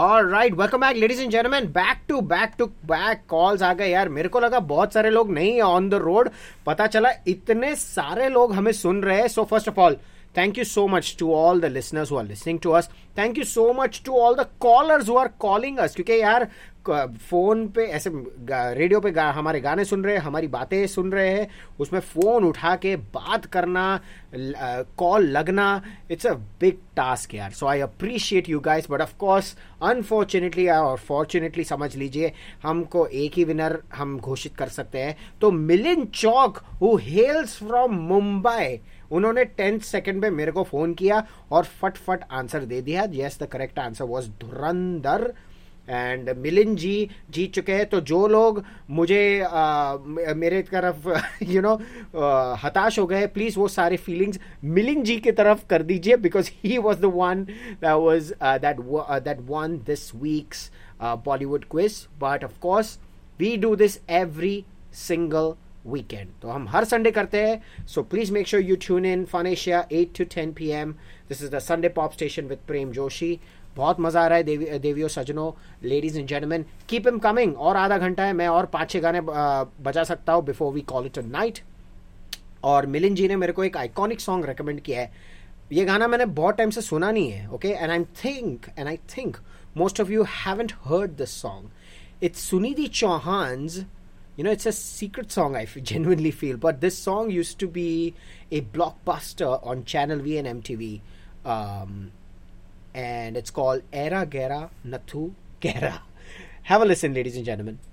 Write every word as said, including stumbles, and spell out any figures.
Alright, welcome back ladies and gentleman. Back to back to back calls आ गए यार. मेरे को लगा बहुत सारे लोग नहीं ऑन द रोड, पता चला इतने सारे लोग हमें सुन रहे हैं. So first of all, thank you so much to all the listeners who are listening to us. Thank you so much to all the callers who are calling us. क्योंकि यार फोन पे ऐसे रेडियो पे गा, हमारे गाने सुन रहे हैं, हमारी बातें सुन रहे हैं, उसमें फोन उठा के बात करना, कॉल लगना, इट्स अ बिग टास्क यार. सो I appreciate you guys, but of course unfortunately और फॉर्चुनेटली समझ लीजिए, हमको एक ही विनर हम घोषित कर सकते हैं. तो मिलिंद चौक हु हेल्स फ्रॉम मुंबई, उन्होंने टेंथ सेकंड पे मेरे को फोन किया और फट फट आंसर दे दिया. Yes, the correct answer was Dhurandhar. And Milind जी जीत चुके हैं. तो जो लोग मुझे आ, मेरे तरफ यू नो हताश हो गए, प्लीज वो सारे फीलिंग्स मिलिंद जी की तरफ कर दीजिए, because he was the one that was that that one this weeks Bollywood quiz. But of course we do this every single weekend. तो हम हर संडे करते हैं. So please make sure you tune in fun Asia eight to ten P M. This is the Sunday pop station with प्रेम जोशी. बहुत मजा आ रहा है देवी देवियों सजनों, ladies and gentleman, keep him coming. और आधा घंटा है, मैं और पांच छह गाने बजा सकता हूँ before we call it a night. और मिलिंद जी ने मेरे को एक आइकॉनिक सॉन्ग रेकमेंड किया है. ये गाना मैंने बहुत टाइम से सुना नहीं है. Okay, and I think and I think most of you haven't heard this song. It's Sunidhi चौहान's. You know, it's a secret song, I genuinely feel. But this song used to be a blockbuster on Channel V and M T V. Um, and it's called Era Gera Nathu Gera. Have a listen, ladies and gentlemen.